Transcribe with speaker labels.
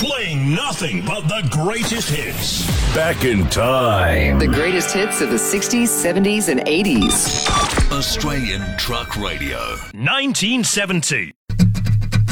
Speaker 1: Playing nothing but the greatest hits.
Speaker 2: Back in time.
Speaker 3: The greatest hits of the 60s, 70s, and 80s.
Speaker 2: Australian Truck Radio.
Speaker 1: 1970.